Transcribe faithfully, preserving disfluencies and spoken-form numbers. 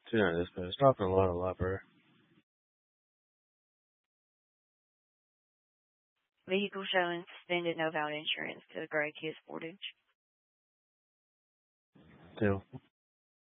two nine dispatch. Dropping a lot of lot, bro. Vehicle showing suspended, no valid insurance to the gray Kia Sportage. Two.